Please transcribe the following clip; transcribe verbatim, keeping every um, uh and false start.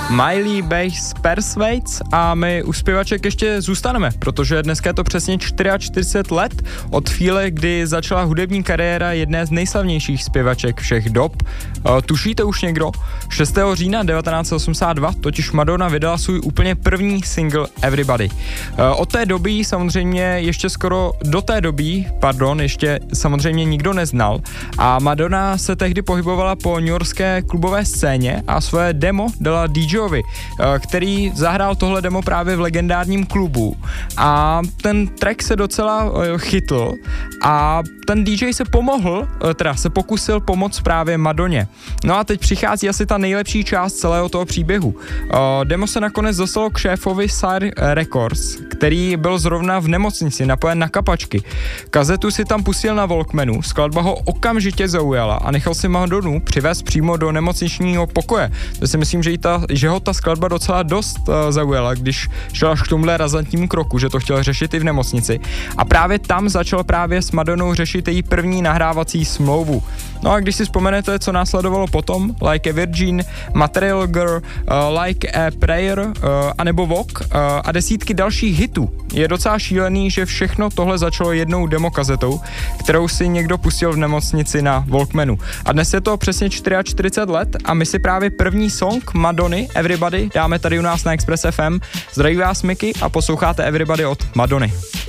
Miley Bass Persuades a my u zpěvaček ještě zůstaneme, protože dneska je to přesně čtyřicet čtyři let od chvíle, kdy začala hudební kariéra jedné z nejslavnějších zpěvaček všech dob. Uh, tušíte už někdo? šestého října devatenáct set osmdesát dva totiž Madonna vydala svůj úplně první single Everybody. Uh, od té doby samozřejmě ještě skoro do té doby, pardon, ještě samozřejmě nikdo neznal a Madonna se tehdy pohybovala po newyorské klubové scéně a své demo dala DJovi, který zahrál tohle demo právě v legendárním klubu a ten track se docela chytl a ten D J se pomohl, teda se pokusil pomoct právě Madonně. No a teď přichází asi ta nejlepší část celého toho příběhu. Demo se nakonec dostalo k šéfovi Sire Records, který byl zrovna v nemocnici napojen na kapačky. Kazetu si tam pustil na Walkmanu, skladba ho okamžitě zaujala a nechal si Madonu přivést přímo do nemocničního pokoje. To si myslím, že, ta, že ho ta skladba docela dost uh, zaujala, když šel až k tomuhle razantnímu kroku, že to chtěl řešit i v nemocnici. A právě tam začal právě s Madonou řešit její první nahrávací smlouvu. No a když si vzpomenete, co následovalo potom, Like a Virgin, Material Girl, uh, Like a Prayer, uh, anebo Vogue uh, a desítky dalších hitů. Je docela šílený, že všechno tohle začalo jednou demokazetou, kterou si někdo pustil v nemocnici na Walkmanu. A dnes je to přesně čtyřicet čtyři let a my si právě první song Madony Everybody dáme tady u nás na Express F M. Zdraví vás Miky a posloucháte Everybody od Madony.